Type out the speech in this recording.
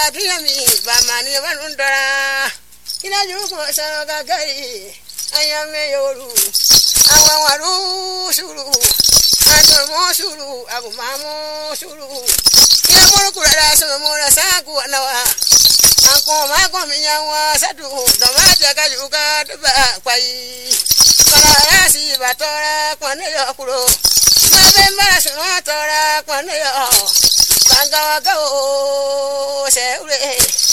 Aduyami Bamani Vanundara Ina Juko Saragagai Ayame Yoru Awawaru Suru Atomo Suru Agumamo Suru Ina Murukura Sumura Saku Nawa Anko Mako Minyawa Sadu Damaja Kajuka Duba Kwai Karayasi Batora Kwaneyo Kuro Mabemba Sunotora Kwaneyo Bangawagao Seure